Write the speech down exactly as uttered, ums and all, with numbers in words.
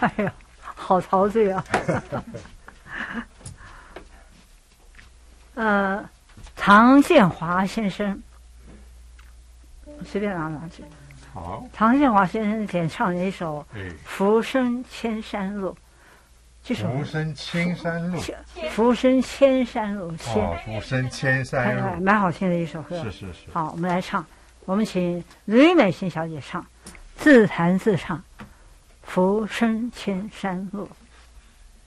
哎呀，好陶醉啊！呃，唐建华先生，随便拿拿去。 好， 唐建华先生演唱了一首哎， 《浮生千山路》，这首浮生千山路， 浮生千山路，千哦，浮生千山哎， 路， 蛮好听的一首歌。 是是是， 好，我们来唱，我们请吕美心小姐唱，自弹自唱《浮生千山路》。